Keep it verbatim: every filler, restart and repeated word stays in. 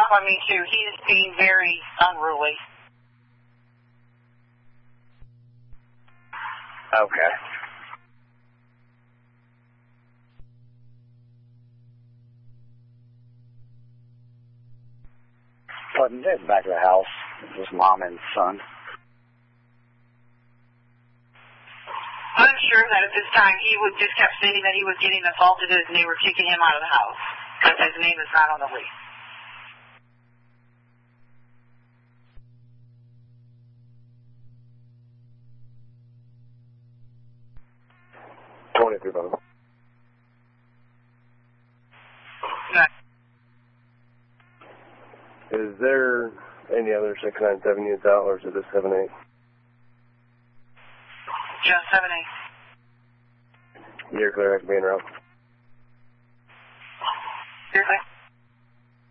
I mean, too. He is being very unruly. Okay. But back to the house, it was mom and son. I'm sure that at this time he would just kept stating that he was getting assaulted and they were kicking him out of the house because his name is not on the lease. twenty-three, brother. Is there any other six nine seven units out, or is it just seven eight? Just seven eight. You're clear, I can be in route. You're clear.